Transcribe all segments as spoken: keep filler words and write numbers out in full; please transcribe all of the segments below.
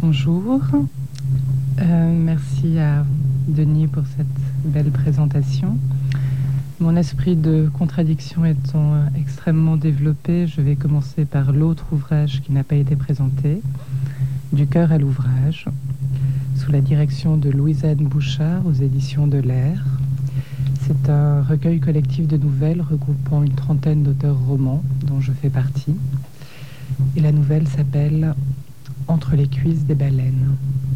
Bonjour. Euh, merci à Denis pour cette belle présentation. Mon esprit de contradiction étant extrêmement développé, je vais commencer par l'autre ouvrage qui n'a pas été présenté, Du cœur à l'ouvrage, sous la direction de Louise-Anne Bouchard aux éditions de l'Air. C'est un recueil collectif de nouvelles regroupant une trentaine d'auteurs romans dont je fais partie. Et la nouvelle s'appelle « Entre les cuisses des baleines ».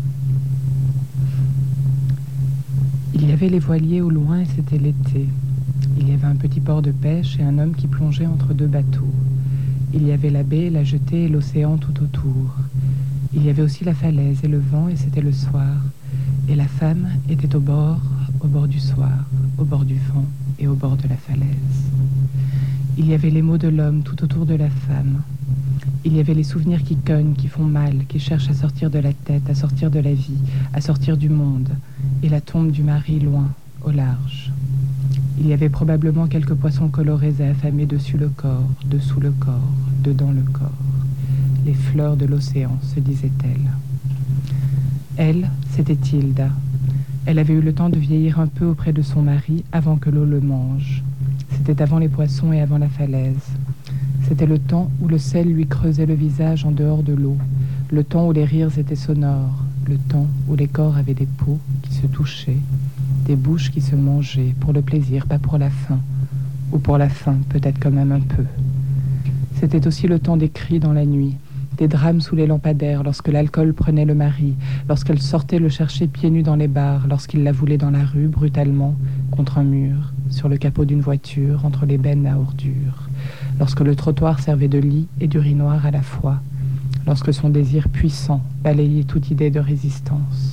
Il y avait les voiliers au loin et c'était l'été. Il y avait un petit port de pêche et un homme qui plongeait entre deux bateaux. Il y avait la baie, la jetée et l'océan tout autour. Il y avait aussi la falaise et le vent et c'était le soir. Et la femme était au bord, au bord du soir, au bord du vent et au bord de la falaise. Il y avait les mots de l'homme tout autour de la femme. Il y avait les souvenirs qui cognent, qui font mal, qui cherchent à sortir de la tête, à sortir de la vie, à sortir du monde. Et la tombe du mari loin, au large. Il y avait probablement quelques poissons colorés et affamés dessus le corps, dessous le corps, dedans le corps. Les fleurs de l'océan, se disait-elle. Elle, c'était Hilda. Elle avait eu le temps de vieillir un peu auprès de son mari avant que l'eau le mange. C'était avant les poissons et avant la falaise. C'était le temps où le sel lui creusait le visage en dehors de l'eau, le temps où les rires étaient sonores, le temps où les corps avaient des peaux qui se touchaient, des bouches qui se mangeaient, pour le plaisir, pas pour la faim, ou pour la faim, peut-être quand même un peu. C'était aussi le temps des cris dans la nuit, des drames sous les lampadaires, lorsque l'alcool prenait le mari, lorsqu'elle sortait le chercher pieds nus dans les bars, lorsqu'il la voulait dans la rue, brutalement, contre un mur, sur le capot d'une voiture, entre les bennes à ordures, lorsque le trottoir servait de lit et d'urinoir à la fois, lorsque son désir puissant balayait toute idée de résistance.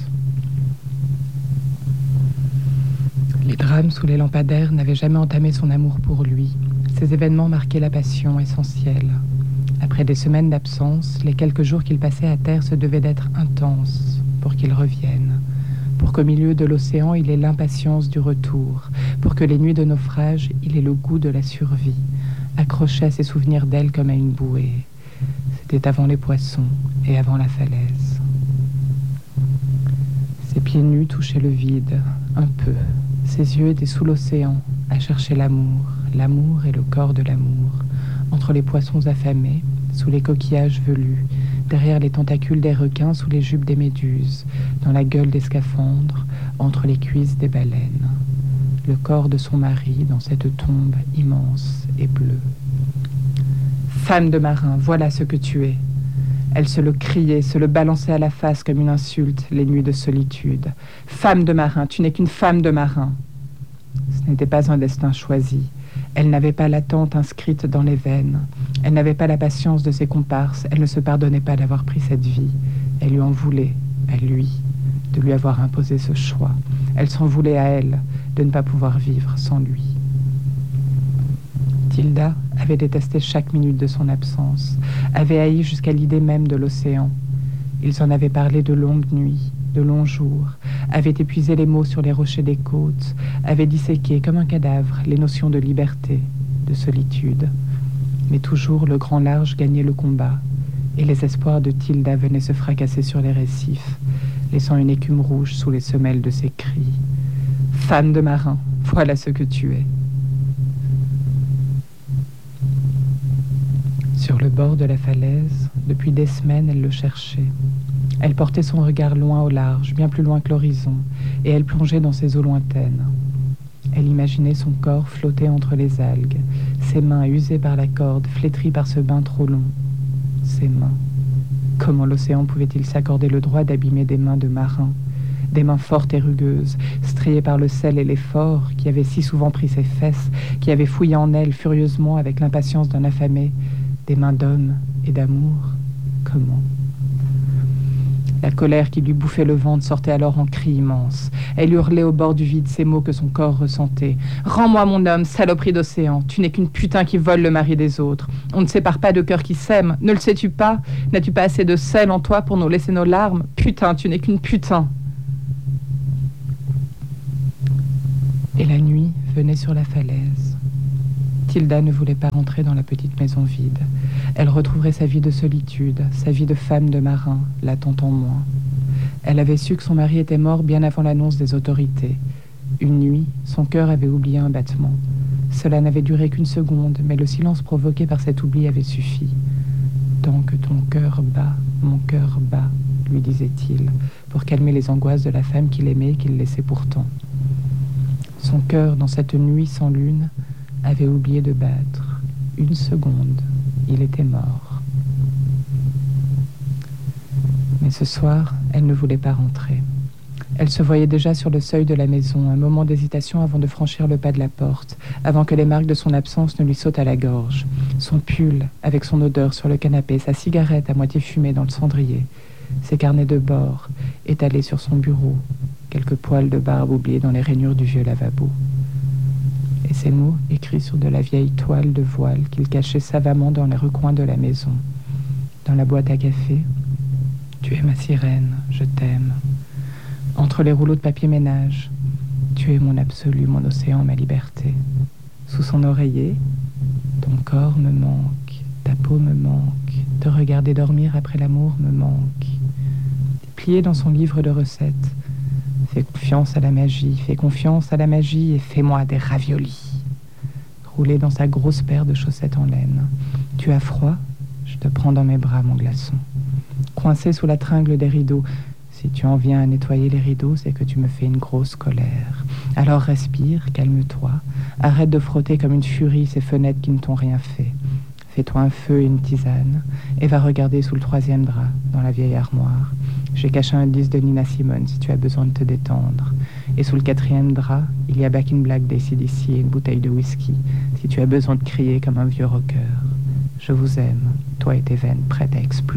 Les drames sous les lampadaires n'avaient jamais entamé son amour pour lui. Ces événements marquaient la passion essentielle. Après des semaines d'absence, les quelques jours qu'il passait à terre se devaient d'être intenses pour qu'il revienne, pour qu'au milieu de l'océan il ait l'impatience du retour, pour que les nuits de naufrage il ait le goût de la survie, accroché à ses souvenirs d'elle comme à une bouée. C'était avant les poissons et avant la falaise. Ses pieds nus touchaient le vide, un peu. Ses yeux étaient sous l'océan, à chercher l'amour, l'amour et le corps de l'amour, entre les poissons affamés, sous les coquillages velus, derrière les tentacules des requins, sous les jupes des méduses, dans la gueule des scaphandres, entre les cuisses des baleines. Le corps de son mari dans cette tombe immense et bleue. Femme de marin, voilà ce que tu es. Elle se le criait, se le balançait à la face comme une insulte, les nuits de solitude. Femme de marin, tu n'es qu'une femme de marin. Ce n'était pas un destin choisi. Elle n'avait pas l'attente inscrite dans les veines. Elle n'avait pas la patience de ses comparses. Elle ne se pardonnait pas d'avoir pris cette vie. Elle lui en voulait, à lui, de lui avoir imposé ce choix. Elle s'en voulait à elle, de ne pas pouvoir vivre sans lui. Hilda avait détesté chaque minute de son absence, avait haï jusqu'à l'idée même de l'océan. Ils en avaient parlé de longues nuits, de longs jours, avaient épuisé les mots sur les rochers des côtes, avaient disséqué comme un cadavre les notions de liberté, de solitude. Mais toujours le grand large gagnait le combat, et les espoirs de Hilda venaient se fracasser sur les récifs, laissant une écume rouge sous les semelles de ses cris. Femme de marin, voilà ce que tu es. Sur le bord de la falaise, depuis des semaines, elle le cherchait. Elle portait son regard loin au large, bien plus loin que l'horizon, et elle plongeait dans ces eaux lointaines. Elle imaginait son corps flotter entre les algues, ses mains usées par la corde, flétries par ce bain trop long. Ses mains. Comment l'océan pouvait-il s'accorder le droit d'abîmer des mains de marin, des mains fortes et rugueuses, striées par le sel et l'effort, qui avaient si souvent pris ses fesses, qui avaient fouillé en elle furieusement avec l'impatience d'un affamé, des mains d'homme et d'amour. Comment? La colère qui lui bouffait le ventre sortait alors en cris immenses. Elle hurlait au bord du vide ces mots que son corps ressentait. « Rends-moi mon homme, saloperie d'océan. Tu n'es qu'une putain qui vole le mari des autres. On ne sépare pas de cœurs qui s'aiment. Ne le sais-tu pas? N'as-tu pas assez de sel en toi pour nous laisser nos larmes? Putain, tu n'es qu'une putain. » Et la nuit venait sur la falaise. Hilda ne voulait pas rentrer dans la petite maison vide. Elle retrouverait sa vie de solitude, sa vie de femme de marin, l'attendant moins. Elle avait su que son mari était mort bien avant l'annonce des autorités. Une nuit, son cœur avait oublié un battement. Cela n'avait duré qu'une seconde, mais le silence provoqué par cet oubli avait suffi. « Tant que ton cœur bat, mon cœur bat », lui disait-il, pour calmer les angoisses de la femme qu'il aimait et qu'il laissait pourtant. Son cœur, dans cette nuit sans lune, avait oublié de battre. Une seconde, il était mort. Mais ce soir, elle ne voulait pas rentrer. Elle se voyait déjà sur le seuil de la maison, un moment d'hésitation avant de franchir le pas de la porte, avant que les marques de son absence ne lui sautent à la gorge. Son pull, avec son odeur sur le canapé, sa cigarette à moitié fumée dans le cendrier, ses carnets de bord étalés sur son bureau, quelques poils de barbe oubliés dans les rainures du vieux lavabo. Et ces mots écrits sur de la vieille toile de voile qu'il cachait savamment dans les recoins de la maison. Dans la boîte à café, « Tu es ma sirène, je t'aime ». Entre les rouleaux de papier ménage, « Tu es mon absolu, mon océan, ma liberté ». Sous son oreiller, « Ton corps me manque, ta peau me manque, te regarder dormir après l'amour me manque ». Plié dans son livre de recettes, « Fais confiance à la magie, fais confiance à la magie et fais-moi des raviolis ». Roulé dans sa grosse paire de chaussettes en laine, « Tu as froid ? Je te prends dans mes bras, mon glaçon ». Coincé sous la tringle des rideaux, « Si tu en viens à nettoyer les rideaux, c'est que tu me fais une grosse colère. Alors respire, calme-toi, arrête de frotter comme une furie ces fenêtres qui ne t'ont rien fait. Fais-toi un feu et une tisane, et va regarder sous le troisième drap, dans la vieille armoire. J'ai caché un disque de Nina Simone si tu as besoin de te détendre. Et sous le quatrième drap, il y a Back in Black d'A C D C et une bouteille de whisky, si tu as besoin de crier comme un vieux rocker. Je vous aime, toi et tes veines prêtes à exploser. »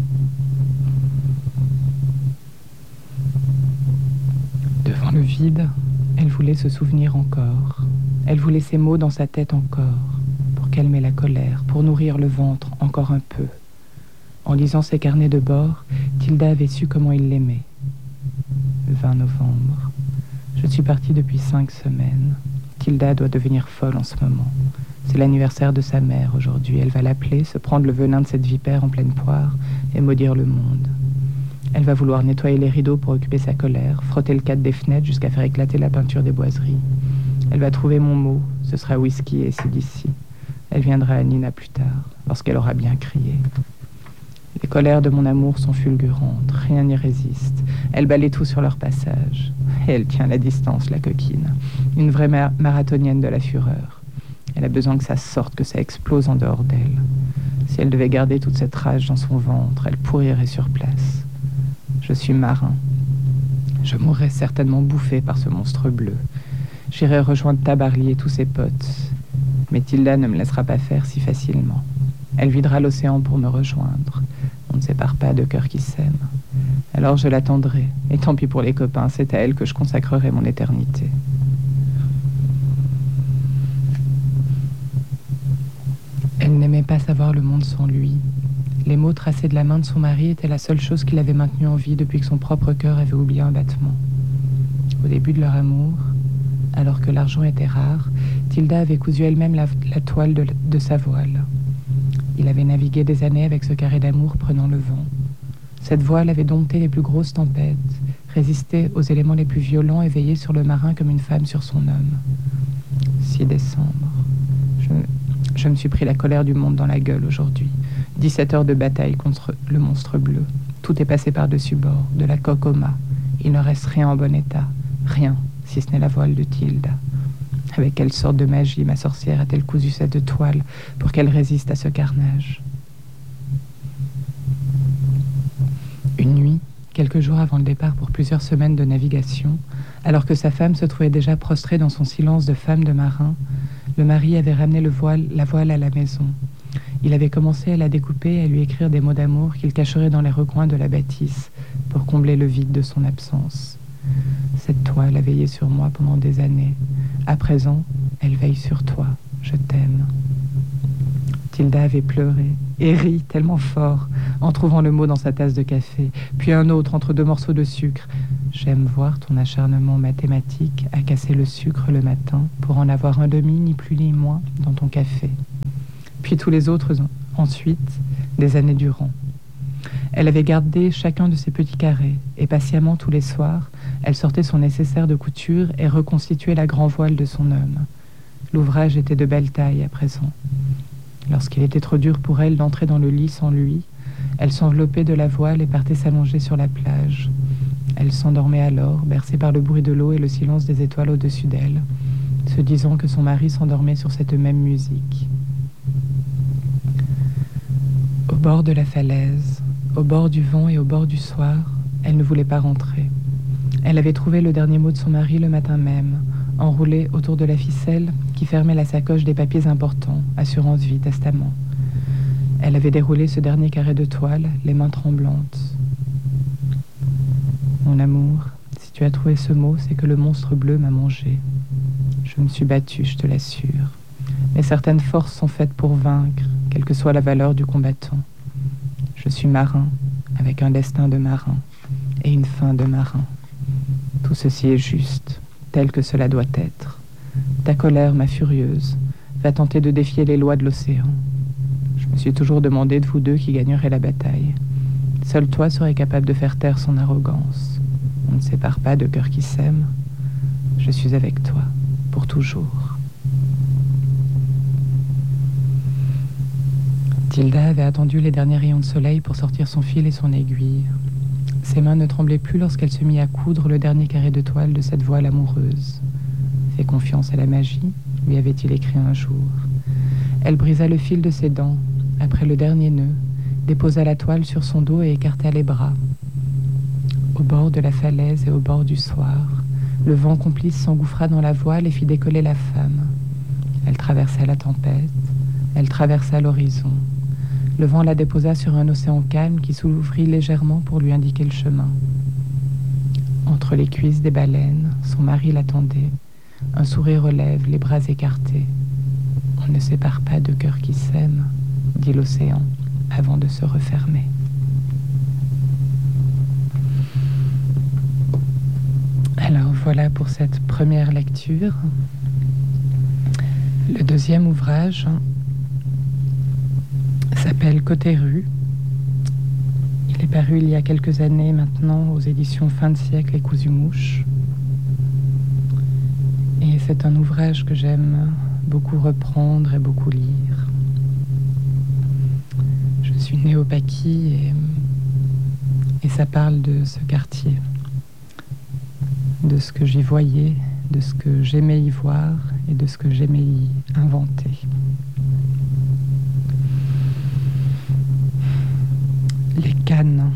Devant le vide, elle voulait se souvenir encore. Elle voulait ces mots dans sa tête encore, pour calmer la colère, pour nourrir le ventre encore un peu. En lisant ses carnets de bord, Tilda avait su comment il l'aimait. vingt novembre. Je suis partie depuis cinq semaines. Tilda doit devenir folle en ce moment. C'est l'anniversaire de sa mère aujourd'hui. Elle va l'appeler, se prendre le venin de cette vipère en pleine poire et maudire le monde. Elle va vouloir nettoyer les rideaux pour occuper sa colère, frotter le cadre des fenêtres jusqu'à faire éclater la peinture des boiseries. Elle va trouver mon mot, ce sera whisky et c'est d'ici. Elle viendra à Nina plus tard, lorsqu'elle aura bien crié. Les colères de mon amour sont fulgurantes, rien n'y résiste. Elle balaie tout sur leur passage. Et elle tient la distance, la coquine. Une vraie mar- marathonienne de la fureur. Elle a besoin que ça sorte, que ça explose en dehors d'elle. Si elle devait garder toute cette rage dans son ventre, elle pourrirait sur place. Je suis marin. Je mourrais certainement bouffé par ce monstre bleu. J'irai rejoindre Tabarly et tous ses potes. Mais Tilda ne me laissera pas faire si facilement. Elle videra l'océan pour me rejoindre. On ne sépare pas de cœurs qui s'aiment. Alors je l'attendrai. Et tant pis pour les copains, c'est à elle que je consacrerai mon éternité. Elle n'aimait pas savoir le monde sans lui. Les mots tracés de la main de son mari étaient la seule chose qui l'avait maintenue en vie depuis que son propre cœur avait oublié un battement. Au début de leur amour, alors que l'argent était rare, Tilda avait cousu elle-même la, la toile de, de sa voile. Il avait navigué des années avec ce carré d'amour prenant le vent. Cette voile avait dompté les plus grosses tempêtes, résisté aux éléments les plus violents et veillé sur le marin comme une femme sur son homme. six décembre. Je, je me suis pris la colère du monde dans la gueule aujourd'hui. dix-sept heures de bataille contre le monstre bleu. Tout est passé par-dessus bord, de la coque au mât. Il ne reste rien en bon état. Rien, si ce n'est la voile de Tilda. Avec quelle sorte de magie ma sorcière a-t-elle cousu cette toile pour qu'elle résiste à ce carnage? Une nuit, quelques jours avant le départ pour plusieurs semaines de navigation, alors que sa femme se trouvait déjà prostrée dans son silence de femme de marin, le mari avait ramené le voile, la voile à la maison. Il avait commencé à la découper et à lui écrire des mots d'amour qu'il cacherait dans les recoins de la bâtisse pour combler le vide de son absence. Cette toile a veillé sur moi pendant des années. À présent, elle veille sur toi. Je t'aime. Tilda avait pleuré et ri tellement fort en trouvant le mot dans sa tasse de café, puis un autre entre deux morceaux de sucre. J'aime voir ton acharnement mathématique à casser le sucre le matin pour en avoir un demi, ni plus ni moins, dans ton café. Puis tous les autres Ensuite, des années durant. Elle avait gardé chacun de ses petits carrés, et patiemment tous les soirs, elle sortait son nécessaire de couture et reconstituait la grand voile de son homme. L'ouvrage était de belle taille à présent. Lorsqu'il était trop dur pour elle d'entrer dans le lit sans lui, elle s'enveloppait de la voile et partait s'allonger sur la plage. Elle s'endormait alors, bercée par le bruit de l'eau et le silence des étoiles au-dessus d'elle, se disant que son mari s'endormait sur cette même musique. Au bord de la falaise, au bord du vent et au bord du soir, elle ne voulait pas rentrer. Elle avait trouvé le dernier mot de son mari le matin même, enroulé autour de la ficelle qui fermait la sacoche des papiers importants, assurance vie, testament. Elle avait déroulé ce dernier carré de toile, les mains tremblantes. Mon amour, si tu as trouvé ce mot, c'est que le monstre bleu m'a mangé. Je me suis battue, je te l'assure. Mais certaines forces sont faites pour vaincre, quelle que soit la valeur du combattant. Je suis marin, avec un destin de marin, et une fin de marin. Tout ceci est juste, tel que cela doit être. Ta colère, ma furieuse, va tenter de défier les lois de l'océan. Je me suis toujours demandé de vous deux qui gagnerait la bataille. Seul toi serais capable de faire taire son arrogance. On ne sépare pas de cœurs qui s'aiment. Je suis avec toi, pour toujours. Tilda avait attendu les derniers rayons de soleil pour sortir son fil et son aiguille. Ses mains ne tremblaient plus lorsqu'elle se mit à coudre le dernier carré de toile de cette voile amoureuse. Fais confiance à la magie, lui avait-il écrit un jour. Elle brisa le fil de ses dents, après le dernier nœud, déposa la toile sur son dos et écarta les bras. Au bord de la falaise et au bord du soir, le vent complice s'engouffra dans la voile et fit décoller la femme. Elle traversa la tempête, elle traversa l'horizon. Le vent la déposa sur un océan calme qui s'ouvrit légèrement pour lui indiquer le chemin. Entre les cuisses des baleines, son mari l'attendait. Un sourire aux lèvres, les bras écartés. On ne sépare pas de cœurs qui s'aiment, dit l'océan, avant de se refermer. Alors voilà pour cette première lecture. Le deuxième ouvrage s'appelle Côté rue. Il est paru il y a quelques années maintenant aux éditions Fin de siècle et Cousu-Mouche. Et c'est un ouvrage que j'aime beaucoup reprendre et beaucoup lire. Je suis née au Paquis et, et ça parle de ce quartier, de ce que j'y voyais, de ce que j'aimais y voir et de ce que j'aimais y inventer. Les cannes.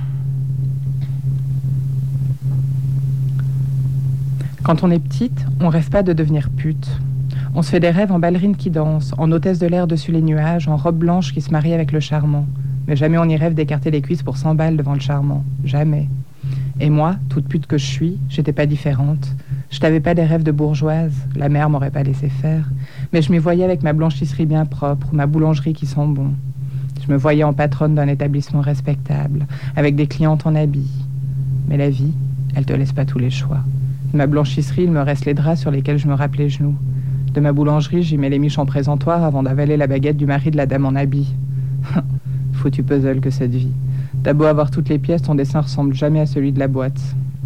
Quand on est petite, on rêve pas de devenir pute. On se fait des rêves en ballerine qui danse, en hôtesse de l'air dessus les nuages, en robe blanche qui se marie avec le charmant. Mais jamais on y rêve d'écarter les cuisses pour cent balles devant le charmant. Jamais. Et moi, toute pute que je suis, j'étais pas différente. Je t'avais pas des rêves de bourgeoise, la mère m'aurait pas laissé faire. Mais je m'y voyais avec ma blanchisserie bien propre, ma boulangerie qui sent bon. Je me voyais en patronne d'un établissement respectable, avec des clientes en habits. Mais la vie, elle te laisse pas tous les choix. De ma blanchisserie, il me reste les draps sur lesquels je me rappelais les genoux. De ma boulangerie, j'y mets les miches en présentoir avant d'avaler la baguette du mari de la dame en habit. Foutu puzzle que cette vie. T'as beau avoir toutes les pièces, ton dessin ressemble jamais à celui de la boîte.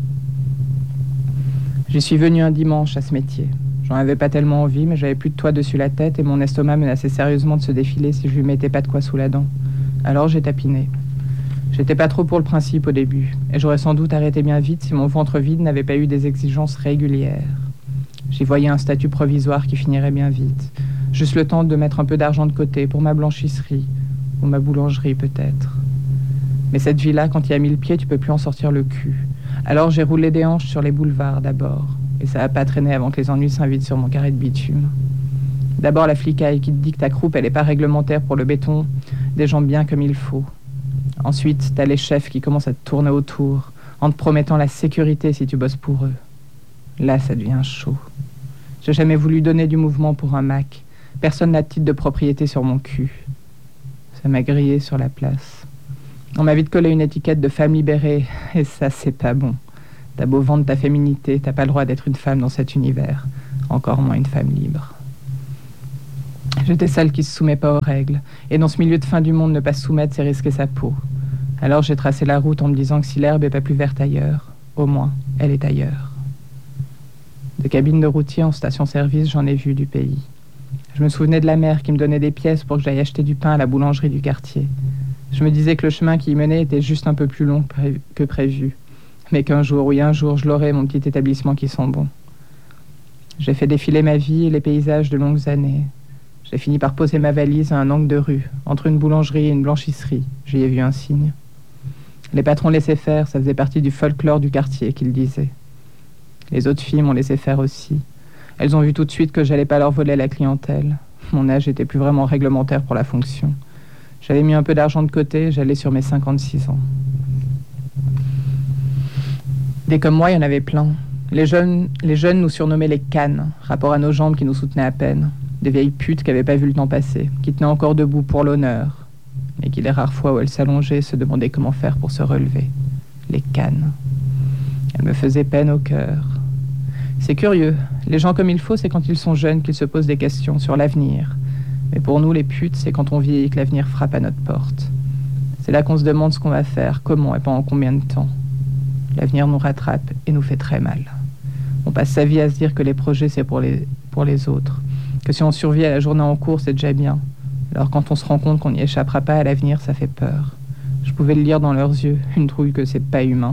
J'y suis venue un dimanche à ce métier. J'en avais pas tellement envie, mais j'avais plus de toit dessus la tête et mon estomac menaçait sérieusement de se défiler si je lui mettais pas de quoi sous la dent. Alors j'ai tapiné. J'étais pas trop pour le principe au début, et j'aurais sans doute arrêté bien vite si mon ventre vide n'avait pas eu des exigences régulières. J'y voyais un statut provisoire qui finirait bien vite. Juste le temps de mettre un peu d'argent de côté pour ma blanchisserie, ou ma boulangerie peut-être. Mais cette vie-là, quand il y a mis le pied, tu peux plus en sortir le cul. Alors j'ai roulé des hanches sur les boulevards d'abord, et ça a pas traîné avant que les ennuis s'invitent sur mon carré de bitume. D'abord la flicaille qui te dit que ta croupe, elle est pas réglementaire pour le béton, des jambes bien comme il faut. Ensuite, t'as les chefs qui commencent à te tourner autour, en te promettant la sécurité si tu bosses pour eux. Là, ça devient chaud. J'ai jamais voulu donner du mouvement pour un Mac. Personne n'a de titre de propriété sur mon cul. Ça m'a grillé sur la place. On m'a vite collé une étiquette de femme libérée, et ça, c'est pas bon. T'as beau vendre ta féminité, t'as pas le droit d'être une femme dans cet univers, encore moins une femme libre. J'étais celle qui se soumet pas aux règles, et dans ce milieu de fin du monde, ne pas se soumettre, c'est risquer sa peau. Alors j'ai tracé la route en me disant que si l'herbe est pas plus verte ailleurs, au moins, elle est ailleurs. De cabine de routier en station-service, j'en ai vu du pays. Je me souvenais de la mère qui me donnait des pièces pour que j'aille acheter du pain à la boulangerie du quartier. Je me disais que le chemin qui y menait était juste un peu plus long que prévu, mais qu'un jour, oui un jour, je l'aurai, mon petit établissement qui sent bon. J'ai fait défiler ma vie et les paysages de longues années. J'ai fini par poser ma valise à un angle de rue, entre une boulangerie et une blanchisserie. J'y ai vu un signe. Les patrons laissaient faire, ça faisait partie du folklore du quartier, qu'ils disaient. Les autres filles m'ont laissé faire aussi. Elles ont vu tout de suite que j'allais pas leur voler la clientèle. Mon âge était plus vraiment réglementaire pour la fonction. J'avais mis un peu d'argent de côté, j'allais sur mes cinquante-six ans. Des comme moi, il y en avait plein. Les jeunes, les jeunes nous surnommaient les cannes, rapport à nos jambes qui nous soutenaient à peine. Des vieilles putes qui n'avaient pas vu le temps passer, qui tenaient encore debout pour l'honneur, mais qui les rares fois où elles s'allongeaient se demandaient comment faire pour se relever. Les cannes. Elles me faisaient peine au cœur. C'est curieux, les gens comme il faut, c'est quand ils sont jeunes qu'ils se posent des questions sur l'avenir. Mais pour nous, les putes, c'est quand on vieillit que l'avenir frappe à notre porte. C'est là qu'on se demande ce qu'on va faire, comment et pendant combien de temps. L'avenir nous rattrape et nous fait très mal. On passe sa vie à se dire que les projets, c'est pour les, pour les autres. Que si on survit à la journée en cours, c'est déjà bien. Alors quand on se rend compte qu'on n'y échappera pas à l'avenir, ça fait peur. Je pouvais le lire dans leurs yeux, une trouille que c'est pas humain.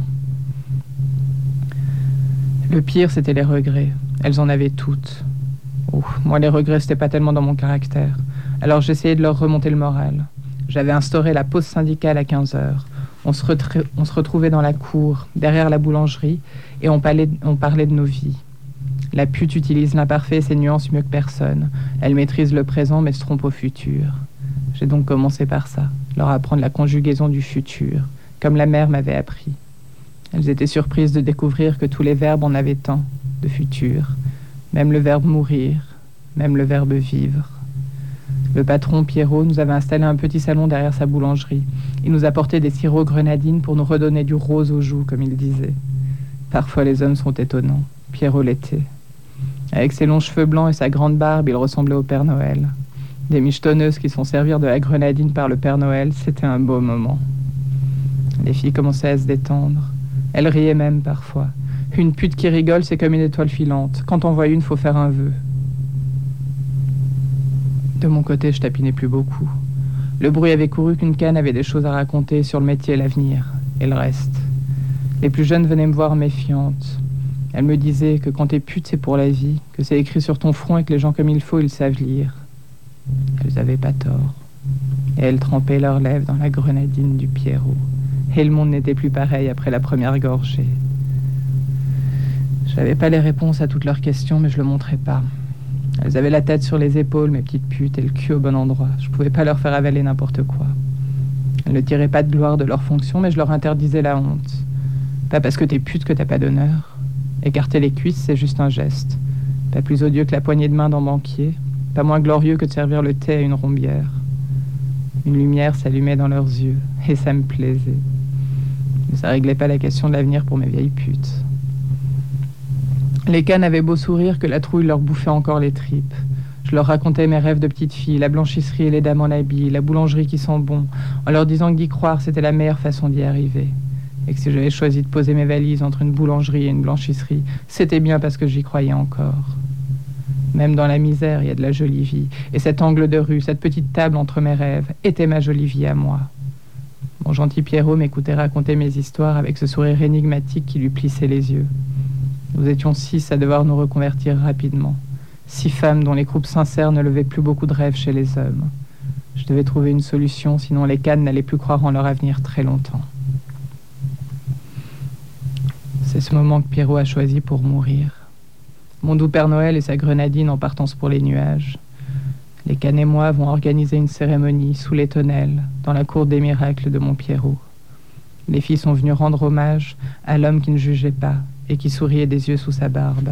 Le pire, c'était les regrets. Elles en avaient toutes. Oh, moi, les regrets, c'était pas tellement dans mon caractère. Alors j'essayais de leur remonter le moral. J'avais instauré la pause syndicale à quinze heures. On se, retra- on se retrouvait dans la cour, derrière la boulangerie, et on parlait, on parlait de nos vies. La pute utilise l'imparfait et ses nuances mieux que personne. Elle maîtrise le présent mais se trompe au futur. J'ai donc commencé par ça, leur apprendre la conjugaison du futur, comme la mère m'avait appris. Elles étaient surprises de découvrir que tous les verbes en avaient tant de futur, même le verbe mourir, même le verbe vivre. Le patron, Pierrot, nous avait installé un petit salon derrière sa boulangerie. Il nous apportait des sirops grenadines pour nous redonner du rose aux joues, comme il disait. Parfois les hommes sont étonnants. Pierrot l'était. Avec ses longs cheveux blancs et sa grande barbe, il ressemblait au Père Noël. Des michetonneuses qui se font servir de la grenadine par le Père Noël, c'était un beau moment. Les filles commençaient à se détendre. Elles riaient même parfois. Une pute qui rigole, c'est comme une étoile filante. Quand on voit une, faut faire un vœu. De mon côté, je tapinais plus beaucoup. Le bruit avait couru qu'une canne avait des choses à raconter sur le métier et l'avenir, et le reste. Les plus jeunes venaient me voir méfiantes. Elles me disaient que quand t'es pute, c'est pour la vie, que c'est écrit sur ton front et que les gens comme il faut, ils savent lire. Elles avaient pas tort. Et elles trempaient leurs lèvres dans la grenadine du Pierrot. Et le monde n'était plus pareil après la première gorgée. J'avais pas les réponses à toutes leurs questions, mais je le montrais pas. Elles avaient la tête sur les épaules, mes petites putes, et le cul au bon endroit. Je pouvais pas leur faire avaler n'importe quoi. Elles ne tiraient pas de gloire de leur fonction, mais je leur interdisais la honte. Pas parce que t'es pute que t'as pas d'honneur. Écarter les cuisses, c'est juste un geste. Pas plus odieux que la poignée de main d'un banquier. Pas moins glorieux que de servir le thé à une rombière. Une lumière s'allumait dans leurs yeux, et ça me plaisait. Mais ça réglait pas la question de l'avenir pour mes vieilles putes. Les cannes avaient beau sourire que la trouille leur bouffait encore les tripes. Je leur racontais mes rêves de petite fille, la blanchisserie et les dames en habit, la boulangerie qui sent bon, en leur disant que d'y croire, c'était la meilleure façon d'y arriver. Et que si j'avais choisi de poser mes valises entre une boulangerie et une blanchisserie, c'était bien parce que j'y croyais encore. Même dans la misère, il y a de la jolie vie. Et cet angle de rue, cette petite table entre mes rêves, était ma jolie vie à moi. Mon gentil Pierrot m'écoutait raconter mes histoires avec ce sourire énigmatique qui lui plissait les yeux. Nous étions six à devoir nous reconvertir rapidement. Six femmes dont les groupes sincères ne levaient plus beaucoup de rêves chez les hommes. Je devais trouver une solution, sinon les cannes n'allaient plus croire en leur avenir très longtemps. C'est ce moment que Pierrot a choisi pour mourir. Mon doux Père Noël et sa grenadine en partance pour les nuages. Les cannes et moi vont organiser une cérémonie sous les tonnelles, dans la cour des miracles de mon Pierrot. Les filles sont venues rendre hommage à l'homme qui ne jugeait pas et qui souriait des yeux sous sa barbe.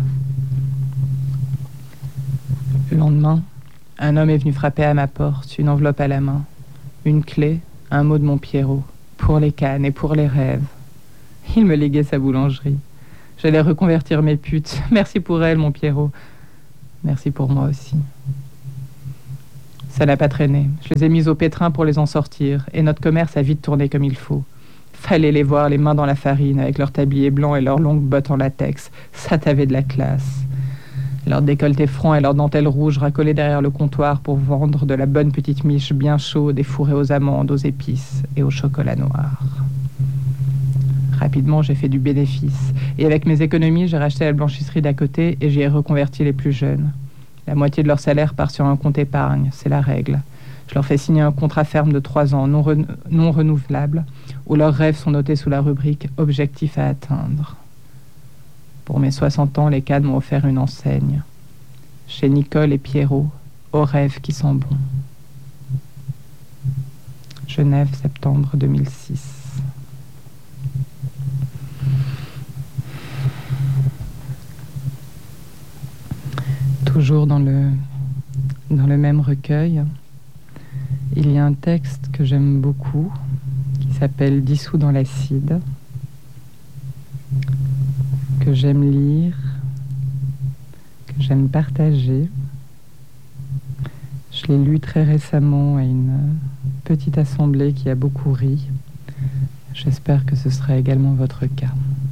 Le lendemain, un homme est venu frapper à ma porte, une enveloppe à la main, une clé, un mot de mon Pierrot, pour les cannes et pour les rêves. Il me léguait sa boulangerie. J'allais reconvertir mes putes. Merci pour elle, mon Pierrot. Merci pour moi aussi. Ça n'a pas traîné. Je les ai mis au pétrin pour les en sortir, et notre commerce a vite tourné comme il faut. Fallait les voir les mains dans la farine, avec leur tablier blanc et leurs longues bottes en latex. Ça t'avait de la classe. Leur décolleté franc et leur dentelle rouge racolées derrière le comptoir pour vendre de la bonne petite miche bien chaude et fourrée aux amandes, aux épices et au chocolat noir. Rapidement, j'ai fait du bénéfice. Et avec mes économies, j'ai racheté la blanchisserie d'à côté et j'y ai reconverti les plus jeunes. La moitié de leur salaire part sur un compte épargne, c'est la règle. Je leur fais signer un contrat ferme de trois ans, non, re- non renouvelable, où leurs rêves sont notés sous la rubrique « Objectif à atteindre ». Pour mes soixante ans, les cadres m'ont offert une enseigne. Chez Nicole et Pierrot, aux rêves qui sont bons. Genève, septembre deux mille six. Toujours dans le, dans le même recueil, il y a un texte que j'aime beaucoup qui s'appelle « Dissous dans l'acide », que j'aime lire, que j'aime partager. Je l'ai lu très récemment à une petite assemblée qui a beaucoup ri. J'espère que ce sera également votre cas.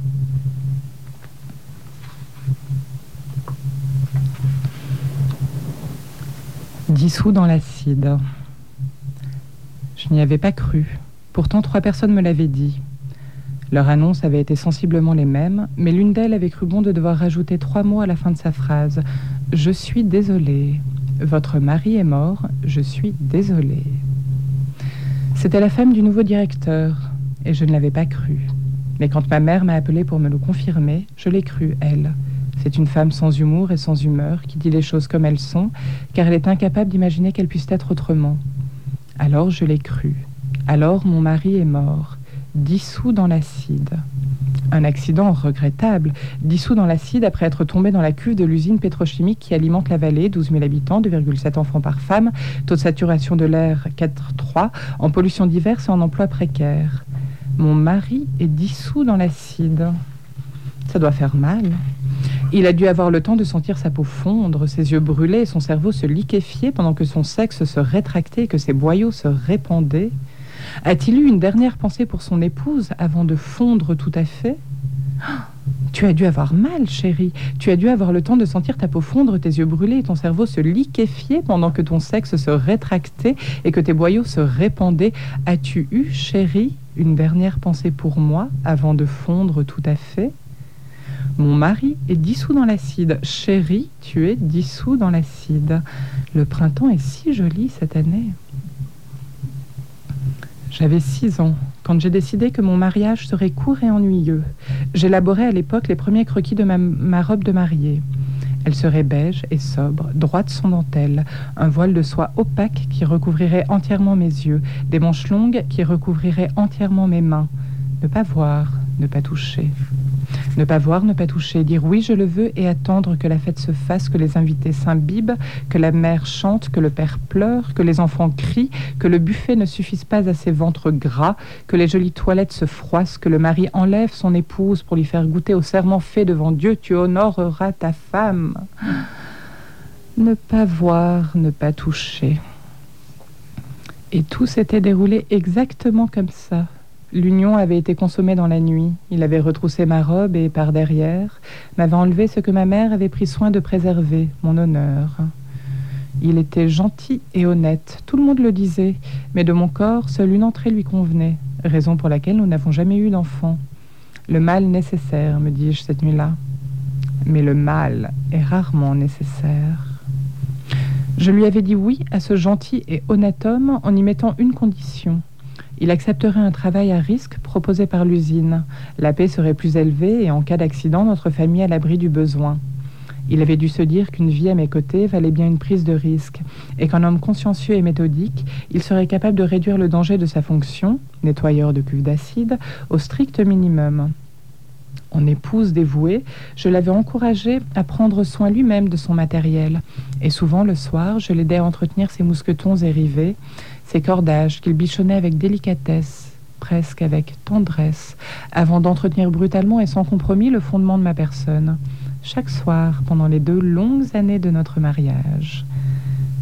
Dissous dans l'acide. Je n'y avais pas cru. Pourtant, trois personnes me l'avaient dit. Leur annonce avait été sensiblement les mêmes, mais l'une d'elles avait cru bon de devoir rajouter trois mots à la fin de sa phrase. « Je suis désolée. Votre mari est mort. Je suis désolée. » C'était la femme du nouveau directeur, et je ne l'avais pas cru. Mais quand ma mère m'a appelée pour me le confirmer, je l'ai cru, elle. C'est une femme sans humour et sans humeur, qui dit les choses comme elles sont, car elle est incapable d'imaginer qu'elles puissent être autrement. Alors je l'ai cru. Alors mon mari est mort, dissous dans l'acide. Un accident regrettable, dissous dans l'acide après être tombé dans la cuve de l'usine pétrochimique qui alimente la vallée, douze mille habitants, deux virgule sept enfants par femme, taux de saturation de l'air quatre virgule trois, en pollution diverse et en emploi précaire. Mon mari est dissous dans l'acide. Ça doit faire mal. Il a dû avoir le temps de sentir sa peau fondre, ses yeux brûler et son cerveau se liquéfier pendant que son sexe se rétractait et que ses boyaux se répandaient. A-t-il eu une dernière pensée pour son épouse avant de fondre tout à fait ? Tu as dû avoir mal, chérie. Tu as dû avoir le temps de sentir ta peau fondre, tes yeux brûler et ton cerveau se liquéfier pendant que ton sexe se rétractait et que tes boyaux se répandaient. As-tu eu, chérie, une dernière pensée pour moi avant de fondre tout à fait ? Mon mari est dissous dans l'acide. Chérie, tu es dissous dans l'acide. Le printemps est si joli cette année. J'avais six ans quand j'ai décidé que mon mariage serait court et ennuyeux. J'élaborais à l'époque les premiers croquis de ma, ma robe de mariée. Elle serait beige et sobre, droite sans dentelle, un voile de soie opaque qui recouvrirait entièrement mes yeux, des manches longues qui recouvriraient entièrement mes mains. Ne pas voir, ne pas toucher. Ne pas voir, ne pas toucher, dire oui je le veux et attendre que la fête se fasse, que les invités s'imbibent, que la mère chante, que le père pleure, que les enfants crient, que le buffet ne suffise pas à ses ventres gras, que les jolies toilettes se froissent, que le mari enlève son épouse pour lui faire goûter au serment fait devant Dieu, tu honoreras ta femme. Ne pas voir, ne pas toucher. Et tout s'était déroulé exactement comme ça. L'union avait été consommée dans la nuit. Il avait retroussé ma robe et, par derrière, m'avait enlevé ce que ma mère avait pris soin de préserver, mon honneur. Il était gentil et honnête, tout le monde le disait, mais de mon corps, seule une entrée lui convenait, raison pour laquelle nous n'avons jamais eu d'enfant. Le mal nécessaire, me dis-je cette nuit-là. Mais le mal est rarement nécessaire. Je lui avais dit oui à ce gentil et honnête homme en y mettant une condition. Il accepterait un travail à risque proposé par l'usine. La paie serait plus élevée et en cas d'accident, notre famille à l'abri du besoin. Il avait dû se dire qu'une vie à mes côtés valait bien une prise de risque et qu'un homme consciencieux et méthodique, il serait capable de réduire le danger de sa fonction, nettoyeur de cuves d'acide, au strict minimum. En épouse dévouée, je l'avais encouragé à prendre soin lui-même de son matériel. Et souvent, le soir, je l'aidais à entretenir ses mousquetons et rivets, ses cordages qu'il bichonnait avec délicatesse, presque avec tendresse, avant d'entretenir brutalement et sans compromis le fondement de ma personne. Chaque soir, pendant les deux longues années de notre mariage.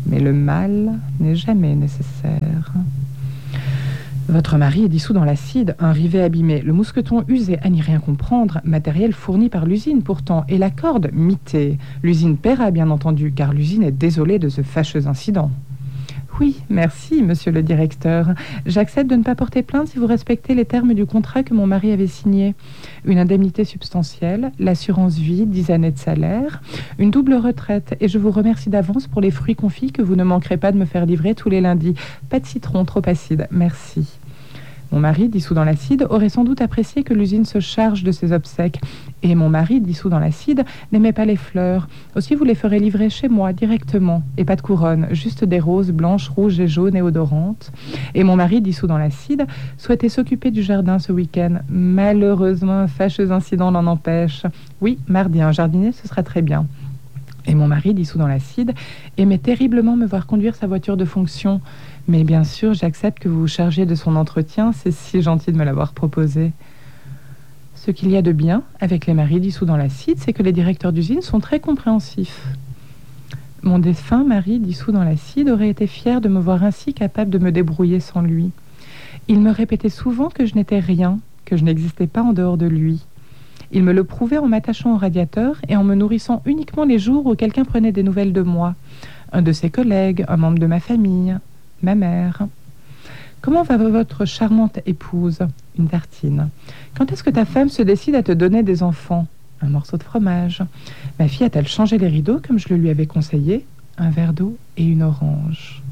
Mais le mal n'est jamais nécessaire. Votre mari est dissous dans l'acide, un rivet abîmé, le mousqueton usé à n'y rien comprendre, matériel fourni par l'usine pourtant, et la corde mitée. L'usine paiera bien entendu, car l'usine est désolée de ce fâcheux incident. Oui, merci, monsieur le directeur. J'accepte de ne pas porter plainte si vous respectez les termes du contrat que mon mari avait signé. Une indemnité substantielle, l'assurance vie, dix années de salaire, une double retraite. Et je vous remercie d'avance pour les fruits confits que vous ne manquerez pas de me faire livrer tous les lundis. Pas de citron, trop acide. Merci. Mon mari, dissous dans l'acide, aurait sans doute apprécié que l'usine se charge de ses obsèques. Et mon mari, dissous dans l'acide, n'aimait pas les fleurs. Aussi, vous les ferez livrer chez moi, directement. Et pas de couronne, juste des roses blanches, rouges et jaunes et odorantes. Et mon mari, dissous dans l'acide, souhaitait s'occuper du jardin ce week-end. Malheureusement, un fâcheux incident l'en empêche. Oui, mardi, un jardinier, ce sera très bien. Et mon mari, dissous dans l'acide, aimait terriblement me voir conduire sa voiture de fonction. Mais bien sûr, j'accepte que vous vous chargiez de son entretien, c'est si gentil de me l'avoir proposé. Ce qu'il y a de bien avec les maris dissous dans l'acide, c'est que les directeurs d'usine sont très compréhensifs. Mon défunt mari dissous dans l'acide aurait été fier de me voir ainsi capable de me débrouiller sans lui. Il me répétait souvent que je n'étais rien, que je n'existais pas en dehors de lui. Il me le prouvait en m'attachant au radiateur et en me nourrissant uniquement les jours où quelqu'un prenait des nouvelles de moi. Un de ses collègues, un membre de ma famille, ma mère. Comment va votre charmante épouse? Une tartine. Quand est-ce que ta femme se décide à te donner des enfants? Un morceau de fromage. Ma fille a-t-elle changé les rideaux comme je le lui avais conseillé? Un verre d'eau et une orange.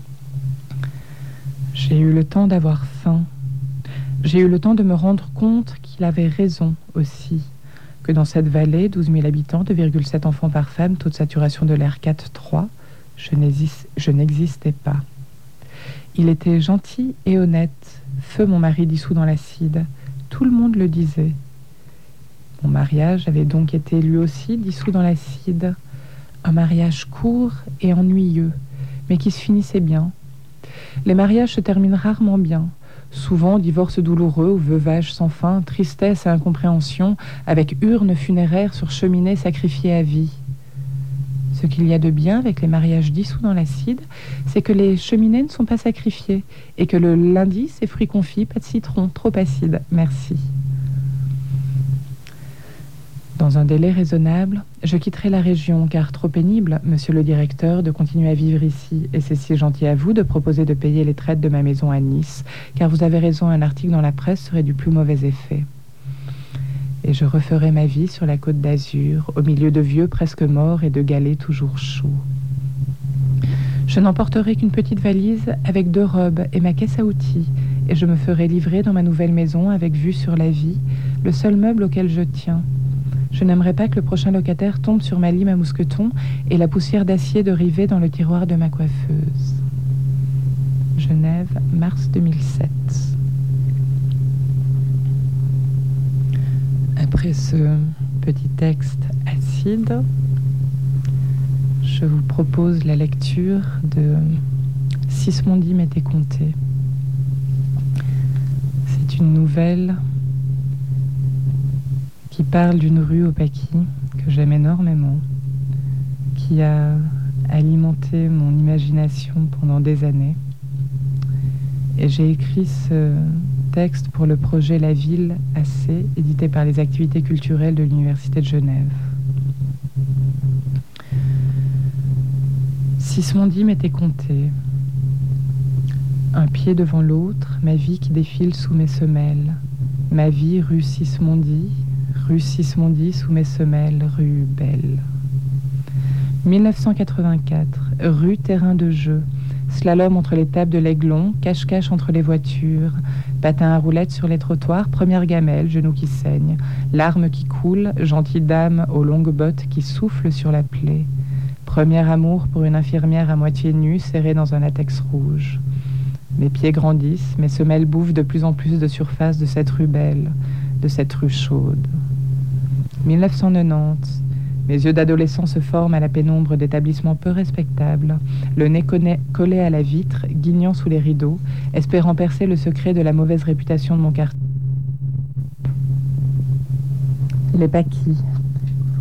J'ai eu le temps d'avoir faim. J'ai eu le temps de me rendre compte qu'il avait raison aussi, que dans cette vallée, douze mille habitants, deux virgule sept enfants par femme, taux de saturation de l'air quatre virgule trois, je n'existais pas. Il était gentil et honnête, feu mon mari dissous dans l'acide. Tout le monde le disait. Mon mariage avait donc été lui aussi dissous dans l'acide. Un mariage court et ennuyeux, mais qui se finissait bien. Les mariages se terminent rarement bien. Souvent, divorce douloureux ou veuvage sans fin, tristesse et incompréhension, avec urne funéraire sur cheminée sacrifiée à vie. Ce qu'il y a de bien avec les mariages dissous dans l'acide, c'est que les cheminées ne sont pas sacrifiées et que le lundi, c'est fruits confits, pas de citron, trop acide. Merci. Dans un délai raisonnable, je quitterai la région, car trop pénible, monsieur le directeur, de continuer à vivre ici. Et c'est si gentil à vous de proposer de payer les traites de ma maison à Nice, car vous avez raison, un article dans la presse serait du plus mauvais effet. Et je referai ma vie sur la côte d'Azur, au milieu de vieux presque morts et de galets toujours chauds. Je n'emporterai qu'une petite valise avec deux robes et ma caisse à outils, et je me ferai livrer dans ma nouvelle maison avec vue sur la vie, le seul meuble auquel je tiens. Je n'aimerais pas que le prochain locataire tombe sur ma lime à mousqueton et la poussière d'acier de rivet dans le tiroir de ma coiffeuse. Genève, mars deux mille sept. Après ce petit texte acide, je vous propose la lecture de Sismondi m'était conté. C'est une nouvelle qui parle d'une rue au Paquis que j'aime énormément, qui a alimenté mon imagination pendant des années. Et j'ai écrit ce texte pour le projet La Ville A C, édité par les activités culturelles de l'Université de Genève. Sismondi m'était conté. Un pied devant l'autre, ma vie qui défile sous mes semelles. Ma vie rue Sismondi, rue Sismondi sous mes semelles, rue Belle. mille neuf cent quatre-vingt-quatre, rue Terrain de Jeu. Slalom entre les tables de l'Aiglon, cache-cache entre les voitures, patin à roulettes sur les trottoirs, première gamelle, genoux qui saignent, larmes qui coulent, gentille dame aux longues bottes qui soufflent sur la plaie. Premier amour pour une infirmière à moitié nue, serrée dans un latex rouge. Mes pieds grandissent, mes semelles bouffent de plus en plus de surface de cette rue belle, de cette rue chaude. mille neuf cent quatre-vingt-dix. Mes yeux d'adolescent se forment à la pénombre d'établissements peu respectables, le nez collé à la vitre, guignant sous les rideaux, espérant percer le secret de la mauvaise réputation de mon quartier. Les Paquis.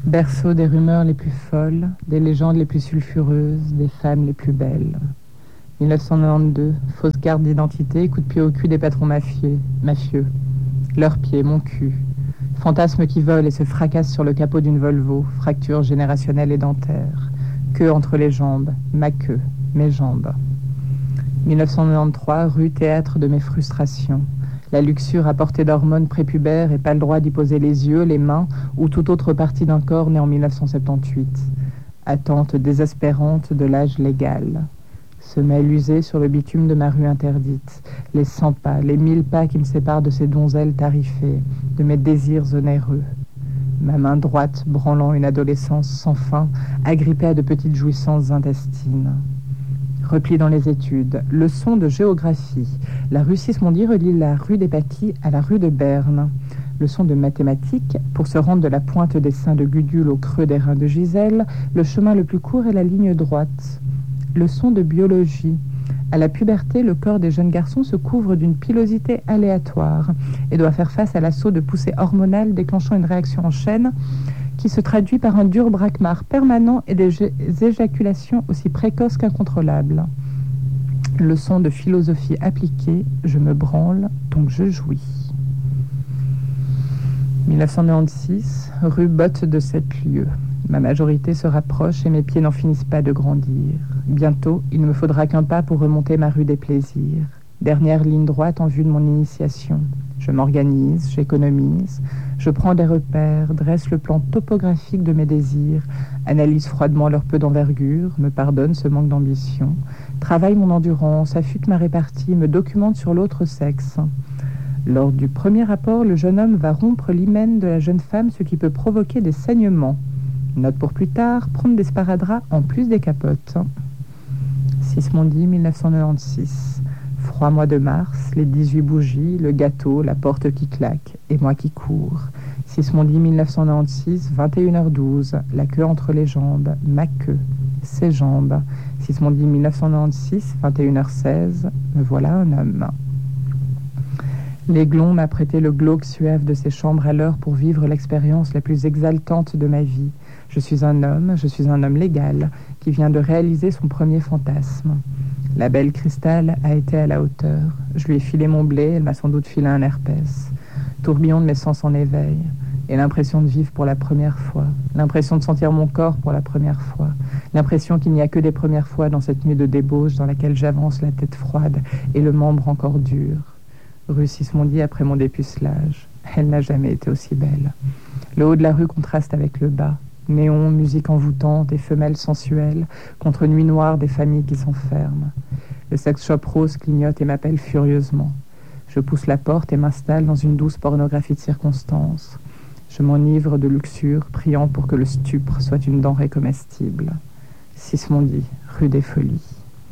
Berceau des rumeurs les plus folles, des légendes les plus sulfureuses, des femmes les plus belles. mille neuf cent quatre-vingt-douze, fausse carte d'identité, coup de pied au cul des patrons mafieux, mafieux. Leurs pieds, mon cul. Fantasmes qui volent et se fracassent sur le capot d'une Volvo, fracture générationnelle et dentaire. Queue entre les jambes, ma queue, mes jambes. mille neuf cent quatre-vingt-treize, rue théâtre de mes frustrations. La luxure à portée d'hormones prépubères et pas le droit d'y poser les yeux, les mains ou toute autre partie d'un corps né en mille neuf cent soixante-dix-huit. Attente désespérante de l'âge légal. Semelle usée sur le bitume de ma rue interdite. Les cent pas, les mille pas qui me séparent de ces donzelles tarifées, de mes désirs onéreux. Ma main droite branlant une adolescence sans fin, agrippée à de petites jouissances intestines. Repli dans les études. Leçon de géographie. La rue Sismondi relie la rue des Paquis à la rue de Berne. Leçon de mathématiques. Pour se rendre de la pointe des seins de Gudule au creux des reins de Gisèle, le chemin le plus court est la ligne droite. Leçon de biologie. À la puberté, le corps des jeunes garçons se couvre d'une pilosité aléatoire et doit faire face à l'assaut de poussées hormonales déclenchant une réaction en chaîne qui se traduit par un dur braquemar permanent et des éjaculations aussi précoces qu'incontrôlables. Leçon de philosophie appliquée, je me branle, donc je jouis. mille neuf cent quatre-vingt-seize, rue Botte de sept lieues. Ma majorité se rapproche et mes pieds n'en finissent pas de grandir. Bientôt, il ne me faudra qu'un pas pour remonter ma rue des plaisirs. Dernière ligne droite en vue de mon initiation. Je m'organise, j'économise, je prends des repères, dresse le plan topographique de mes désirs, analyse froidement leur peu d'envergure, me pardonne ce manque d'ambition, travaille mon endurance, affûte ma répartie, me documente sur l'autre sexe. Lors du premier rapport, le jeune homme va rompre l'hymen de la jeune femme, ce qui peut provoquer des saignements. Note pour plus tard, prendre des sparadraps en plus des capotes. Sismondi, mille neuf cent quatre-vingt-seize. Froid mois de mars, les dix-huit bougies, le gâteau, la porte qui claque, et moi qui cours. Sismondi, mille neuf cent quatre-vingt-seize, vingt et une heures douze, la queue entre les jambes, ma queue, ses jambes. Sismondi, mille neuf cent quatre-vingt-seize, vingt et une heures seize, me voilà un homme. L'aiglon m'a prêté le glauque suave de ses chambres à l'heure pour vivre l'expérience la plus exaltante de ma vie. Je suis un homme, je suis un homme légal, qui vient de réaliser son premier fantasme. La belle Cristal a été à la hauteur. Je lui ai filé mon blé, elle m'a sans doute filé un herpès. Tourbillon de mes sens en éveil, et l'impression de vivre pour la première fois, l'impression de sentir mon corps pour la première fois, l'impression qu'il n'y a que des premières fois dans cette nuit de débauche dans laquelle j'avance la tête froide et le membre encore dur. Rue Sismondi après mon dépucelage. Elle n'a jamais été aussi belle. Le haut de la rue contraste avec le bas. Néon, musique envoûtante et femelles sensuelles contre nuit noire des familles qui s'enferment. Le sex shop rose clignote et m'appelle furieusement. Je pousse la porte et m'installe dans une douce pornographie de circonstance. Je m'enivre de luxure, priant pour que le stupre soit une denrée comestible. Sismondi, rue des Folies.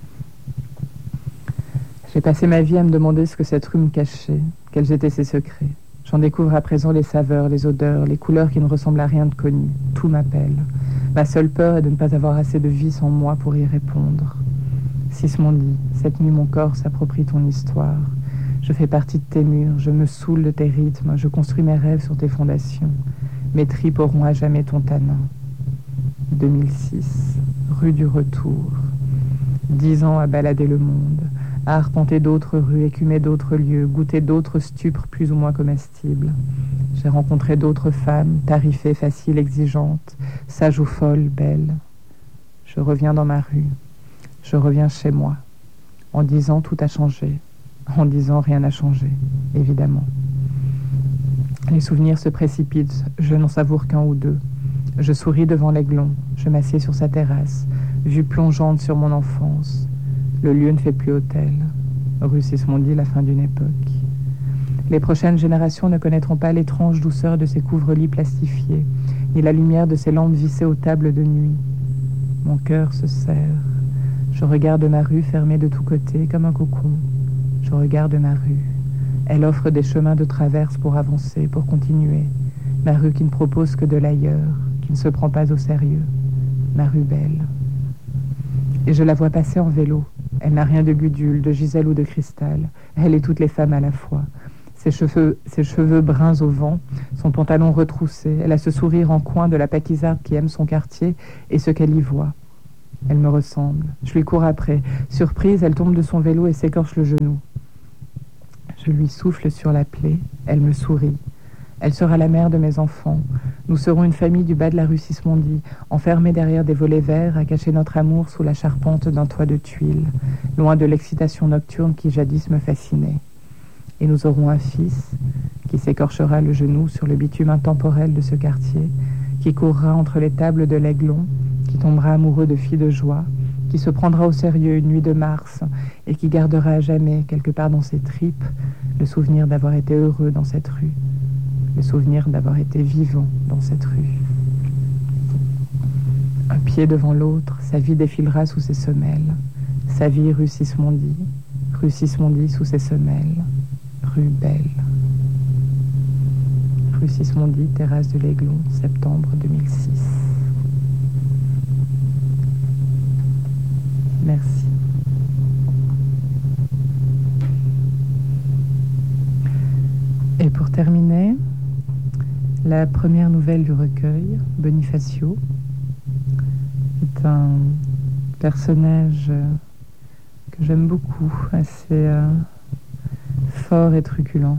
J'ai passé ma vie à me demander ce que cette rue me cachait, quels étaient ses secrets. J'en découvre à présent les saveurs, les odeurs, les couleurs qui ne ressemblent à rien de connu. Tout m'appelle. Ma seule peur est de ne pas avoir assez de vie sans moi pour y répondre. Sismondi, cette nuit mon corps s'approprie ton histoire. Je fais partie de tes murs, je me saoule de tes rythmes, je construis mes rêves sur tes fondations. Mes tripes auront à jamais ton tanin. deux mille six, rue du Retour. Dix ans à balader le monde, à arpenter d'autres rues, écumer d'autres lieux, goûter d'autres stupres plus ou moins comestibles. J'ai rencontré d'autres femmes, tarifées, faciles, exigeantes, sages ou folles, belles. Je reviens dans ma rue, je reviens chez moi. En dix ans, tout a changé. En dix ans, rien n'a changé, évidemment. Les souvenirs se précipitent, je n'en savoure qu'un ou deux. Je souris devant l'aiglon, je m'assieds sur sa terrasse, vue plongeante sur mon enfance. Le lieu ne fait plus hôtel. Rue Sismondi, la fin d'une époque. Les prochaines générations ne connaîtront pas l'étrange douceur de ces couvre-lits plastifiés, ni la lumière de ces lampes vissées aux tables de nuit. Mon cœur se serre. Je regarde ma rue fermée de tous côtés comme un cocon. Je regarde ma rue. Elle offre des chemins de traverse pour avancer, pour continuer. Ma rue qui ne propose que de l'ailleurs, qui ne se prend pas au sérieux. Ma rue belle. Et je la vois passer en vélo. Elle n'a rien de Gudule, de Gisèle ou de Cristal. Elle et toutes les femmes à la fois. ses cheveux, ses cheveux bruns au vent, son pantalon retroussé. Elle a ce sourire en coin de la paquisarde qui aime son quartier et ce qu'elle y voit. Elle me ressemble. Je lui cours après. Surprise, elle tombe de son vélo et s'écorche le genou. Je lui souffle sur la plaie. Elle me sourit. Elle sera la mère de mes enfants. Nous serons une famille du bas de la rue Sismondi, enfermés derrière des volets verts, à cacher notre amour sous la charpente d'un toit de tuiles, loin de l'excitation nocturne qui jadis me fascinait. Et nous aurons un fils qui s'écorchera le genou sur le bitume intemporel de ce quartier, qui courra entre les tables de l'Aiglon, qui tombera amoureux de filles de joie, qui se prendra au sérieux une nuit de mars et qui gardera à jamais, quelque part dans ses tripes, le souvenir d'avoir été heureux dans cette rue, le souvenir d'avoir été vivant dans cette rue. Un pied devant l'autre, sa vie défilera sous ses semelles. Sa vie rue Sismondi, rue Sismondi sous ses semelles, rue Belle. Rue Sismondi, terrasse de l'Aiglon, septembre deux mille six. Merci. Et pour terminer, la première nouvelle du recueil, Bonifacio, est un personnage que j'aime beaucoup, assez euh, fort et truculent.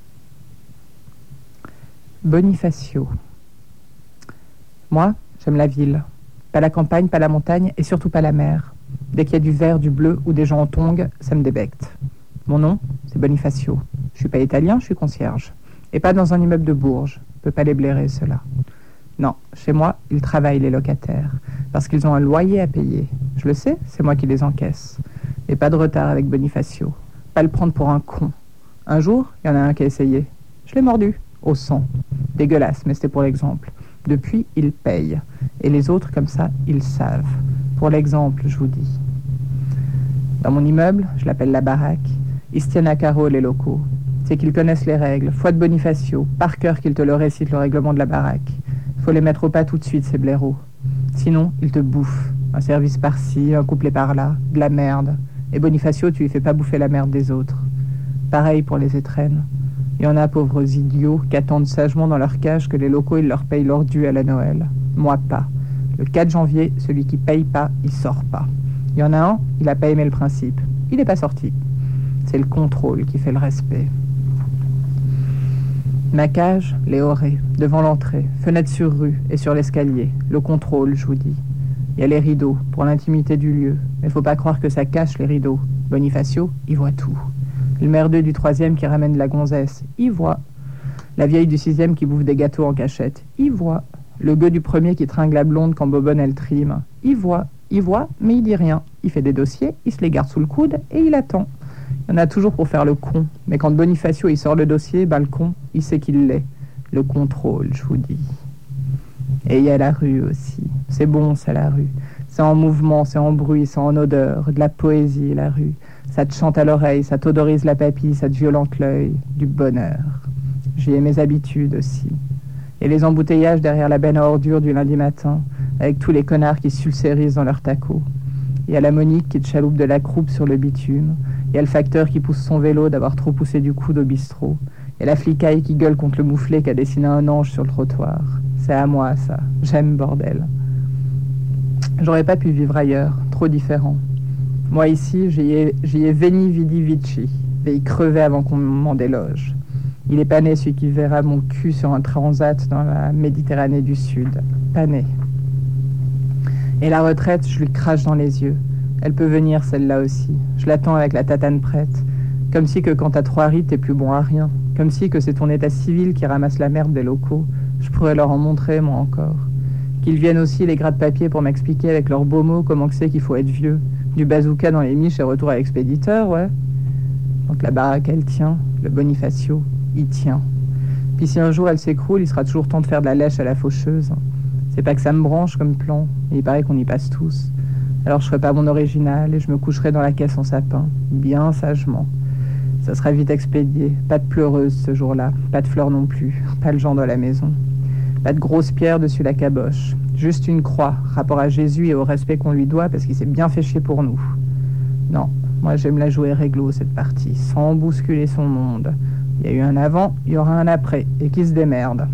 Bonifacio. Moi, j'aime la ville. Pas la campagne, pas la montagne et surtout pas la mer. Dès qu'il y a du vert, du bleu ou des gens en tongs, ça me débecte. Mon nom, c'est Bonifacio. Je suis pas italien, je suis concierge. Et pas dans un immeuble de Bourges. Je peux pas les blairer, ceux-là. Non, chez moi, ils travaillent, les locataires. Parce qu'ils ont un loyer à payer. Je le sais, c'est moi qui les encaisse. Et pas de retard avec Bonifacio. Pas le prendre pour un con. Un jour, il y en a un qui a essayé. Je l'ai mordu, au sang. Dégueulasse, mais c'était pour l'exemple. Depuis, il paye. Et les autres, comme ça, ils savent. Pour l'exemple, je vous dis. Dans mon immeuble, je l'appelle la baraque, ils se tiennent à carreau, les locaux. C'est qu'ils connaissent les règles. Foi de Bonifacio, par cœur qu'ils te le récitent, le règlement de la baraque. Faut les mettre au pas tout de suite, ces blaireaux. Sinon, ils te bouffent. Un service par-ci, un couplet par-là, de la merde. Et Bonifacio, tu lui fais pas bouffer la merde des autres. Pareil pour les étrennes. Il y en a, pauvres idiots, qui attendent sagement dans leur cage que les locaux, ils leur payent leur dû à la Noël. Moi, pas. Le quatre janvier, celui qui paye pas, il sort pas. Il y en a un, il a pas aimé le principe. Il n'est pas sorti. C'est le contrôle qui fait le respect. Ma cage, les orées, devant l'entrée, fenêtre sur rue et sur l'escalier. Le contrôle, je vous dis. Il y a les rideaux, pour l'intimité du lieu. Mais faut pas croire que ça cache les rideaux. Bonifacio, il voit tout. Le merdeux du troisième qui ramène de la gonzesse, il voit. La vieille du sixième qui bouffe des gâteaux en cachette, il voit. Le gueux du premier qui tringle la blonde quand Bobonne elle trime, il voit. Il voit, mais il dit rien. Il fait des dossiers, il se les garde sous le coude et il attend. Il y en a toujours pour faire le con. Mais quand Bonifacio il sort le dossier, ben le con, il sait qu'il l'est. Le contrôle, je vous dis. Et il y a la rue aussi. C'est bon, ça, la rue. C'est en mouvement, c'est en bruit, c'est en odeur. De la poésie, la rue. Ça te chante à l'oreille, ça t'odorise la papille, ça te violente l'œil. Du bonheur. J'y ai mes habitudes aussi. Et les embouteillages derrière la benne à ordures du lundi matin, avec tous les connards qui s'ulcérisent dans leur taco. Il y a la Monique qui te chaloupe de la croupe sur le bitume. Il y a le facteur qui pousse son vélo d'avoir trop poussé du coude au bistrot. Il y a la flicaille qui gueule contre le mouflet qui a dessiné un ange sur le trottoir. C'est à moi, ça. J'aime, bordel. J'aurais pas pu vivre ailleurs, trop différent. Moi, ici, j'y ai, j'y ai veni vidi vici. Et y crever avant qu'on m'en déloge. Il est pas né, celui qui verra mon cul sur un transat dans la Méditerranée du Sud. Pas né. Et la retraite, je lui crache dans les yeux. Elle peut venir, celle-là aussi. Je l'attends avec la tatane prête. Comme si que quand t'as trois rites, t'es plus bon à rien. Comme si que c'est ton état civil qui ramasse la merde des locaux. Je pourrais leur en montrer, moi encore. Qu'ils viennent aussi, les gras de papier, pour m'expliquer avec leurs beaux mots comment que c'est qu'il faut être vieux. Du bazooka dans les miches et retour à l'expéditeur, ouais. Donc la baraque, elle tient. Le Bonifacio, il tient. Puis si un jour elle s'écroule, il sera toujours temps de faire de la lèche à la faucheuse. C'est pas que ça me branche comme plan, mais il paraît qu'on y passe tous. Alors je ferai pas mon original et je me coucherai dans la caisse en sapin, bien sagement. Ça sera vite expédié. Pas de pleureuse ce jour-là, pas de fleurs non plus, pas le genre à la maison. Pas de grosses pierres dessus la caboche. Juste une croix, rapport à Jésus et au respect qu'on lui doit parce qu'il s'est bien fait chier pour nous. Non, moi j'aime la jouer réglo cette partie, sans bousculer son monde. Il y a eu un avant, il y aura un après, et qui se démerde.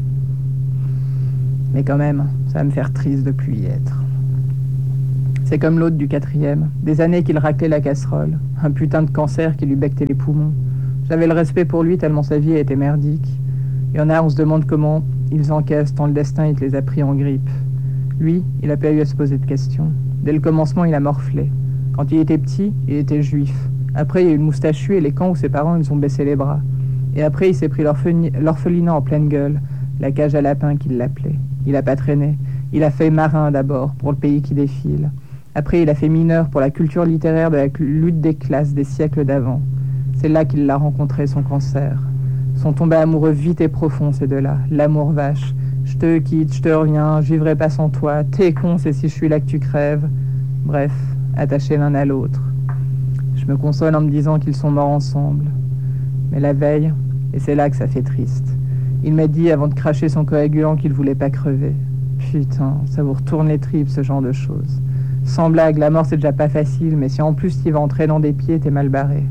Mais quand même, ça va me faire triste de plus y être. C'est comme l'autre du quatrième, des années qu'il raclait la casserole, un putain de cancer qui lui bectait les poumons. J'avais le respect pour lui tellement sa vie était merdique. Il y en a, on se demande comment ils encaissent tant le destin il te les a pris en grippe. Lui, il a pas eu à se poser de questions. Dès le commencement, il a morflé. Quand il était petit, il était juif. Après, il y a eu le moustachu et les camps où ses parents, ils ont baissé les bras. Et après, il s'est pris l'orphelinat en pleine gueule, la cage à lapins qu'il l'appelait. Il a pas traîné. Il a fait marin d'abord, pour le pays qui défile. Après, il a fait mineur pour la culture littéraire de la lutte des classes des siècles d'avant. C'est là qu'il l'a rencontré, son cancer. Sont tombés amoureux vite et profond, ces deux-là. L'amour vache. Je te quitte, je te reviens, je vivrai pas sans toi. T'es con, c'est si je suis là que tu crèves. Bref, attachés l'un à l'autre. Je me console en me disant qu'ils sont morts ensemble. Mais la veille, et c'est là que ça fait triste, il m'a dit avant de cracher son coagulant qu'il voulait pas crever. Putain, ça vous retourne les tripes, ce genre de choses. Sans blague, la mort c'est déjà pas facile, mais si en plus t'y vas en traînant des pieds, t'es mal barré.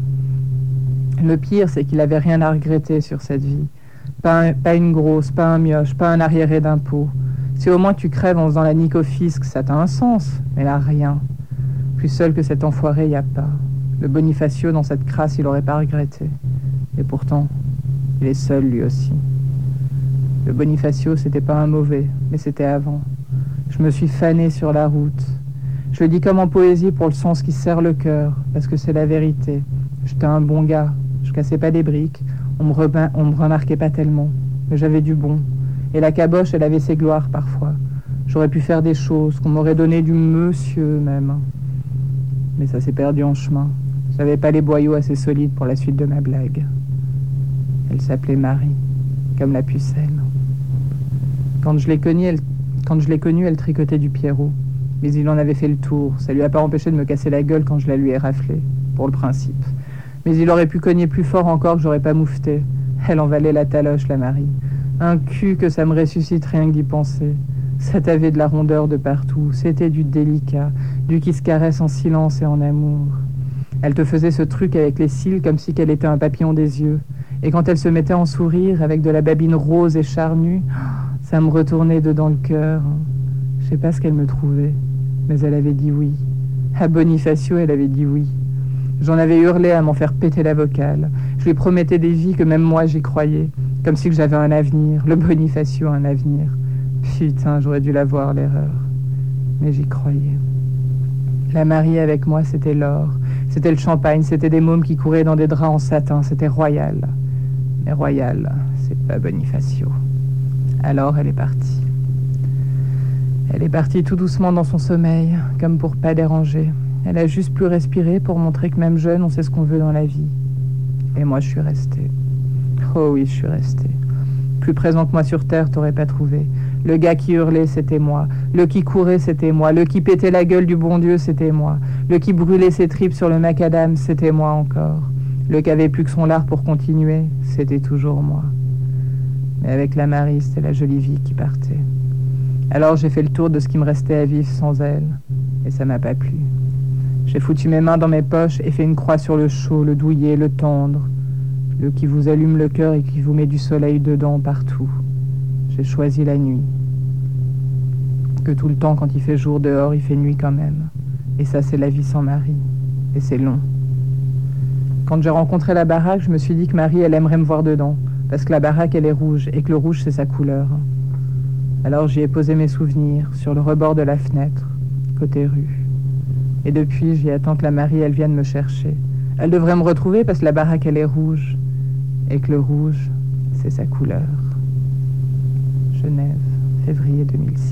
Le pire, c'est qu'il avait rien à regretter sur cette vie. Pas, un, pas une grosse, pas un mioche, pas un arriéré d'impôts. Si au moins tu crèves en faisant la nique au fisc, ça t'a un sens, mais là rien. Plus seul que cet enfoiré, y a pas. Le Bonifacio, dans cette crasse, il aurait pas regretté. Et pourtant, il est seul lui aussi. Le Bonifacio, c'était pas un mauvais, mais c'était avant. Je me suis fané sur la route. Je le dis comme en poésie pour le sens qui serre le cœur, parce que c'est la vérité. J'étais un bon gars, je cassais pas des briques, on me, rebain, on me remarquait pas tellement, mais j'avais du bon. Et la caboche, elle avait ses gloires parfois. J'aurais pu faire des choses, qu'on m'aurait donné du monsieur même. Mais ça s'est perdu en chemin. J'avais pas les boyaux assez solides pour la suite de ma blague. Elle s'appelait Marie, comme la pucelle. Quand je l'ai connue, elle, quand je l'ai connue, elle tricotait du Pierrot. Mais il en avait fait le tour. Ça lui a pas empêché de me casser la gueule quand je la lui ai raflée, pour le principe. Mais il aurait pu cogner plus fort encore que j'aurais pas moufté. Elle en valait la taloche, la Marie. Un cul que ça me ressuscite rien que d'y penser. Ça t'avait de la rondeur de partout. C'était du délicat, du qui se caresse en silence et en amour. Elle te faisait ce truc avec les cils comme si qu'elle était un papillon des yeux. Et quand elle se mettait en sourire avec de la babine rose et charnue, ça me retournait dedans le cœur. Je sais pas ce qu'elle me trouvait, mais elle avait dit oui. À Bonifacio, elle avait dit oui. J'en avais hurlé à m'en faire péter la vocale. Je lui promettais des vies que même moi j'y croyais. Comme si que j'avais un avenir, le Bonifacio un avenir. Putain, j'aurais dû la voir l'erreur. Mais j'y croyais. La Marie avec moi, c'était l'or. C'était le champagne, c'était des mômes qui couraient dans des draps en satin. C'était royal. Mais royal, c'est pas Bonifacio. Alors elle est partie. Elle est partie tout doucement dans son sommeil, comme pour pas déranger. Elle a juste plus respiré pour montrer que même jeune, on sait ce qu'on veut dans la vie. Et moi, je suis restée. Oh oui, je suis restée. Plus présent que moi sur Terre, t'aurais pas trouvé. Le gars qui hurlait, c'était moi. Le qui courait, c'était moi. Le qui pétait la gueule du bon Dieu, c'était moi. Le qui brûlait ses tripes sur le macadam, c'était moi encore. Le qui avait plus que son lard pour continuer, c'était toujours moi. Mais avec la Marie, c'était la jolie vie qui partait. Alors j'ai fait le tour de ce qui me restait à vivre sans elle. Et ça m'a pas plu. J'ai foutu mes mains dans mes poches et fait une croix sur le chaud, le douillet, le tendre. Le qui vous allume le cœur et qui vous met du soleil dedans partout. J'ai choisi la nuit. Que tout le temps, quand il fait jour dehors, il fait nuit quand même. Et ça, c'est la vie sans Marie. Et c'est long. Quand j'ai rencontré la baraque, je me suis dit que Marie, elle aimerait me voir dedans. Parce que la baraque, elle est rouge, et que le rouge, c'est sa couleur. Alors j'y ai posé mes souvenirs, sur le rebord de la fenêtre, côté rue. Et depuis, j'y attends que la Marie, elle vienne me chercher. Elle devrait me retrouver parce que la baraque, elle est rouge. Et que le rouge, c'est sa couleur. Genève, février deux mille six.